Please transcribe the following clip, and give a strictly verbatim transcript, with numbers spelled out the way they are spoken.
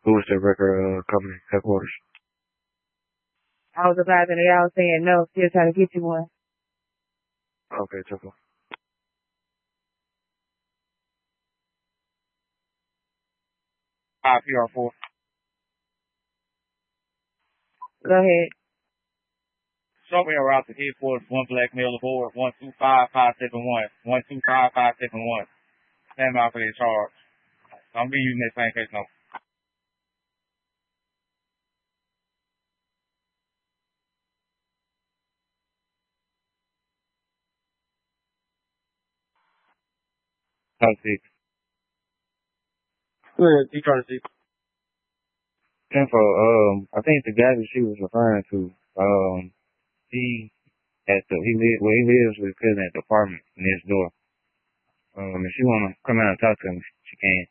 Who was the record uh, company headquarters? I was advising they all saying no, still trying to get you one. Okay, took them. Five P R four. Go ahead. Show me a route to headquarters, one black male aboard, one two five five seven one, one two five five seven one. Stand by for their charge. I'm be using that same case number. Trying to see. Go ahead, you trying to see. Info, um, I think the guy that she was referring to, um, he at the, he live, well, he lives with his cousin at the apartment next door. Um, if she wanna come out and talk to him, she can.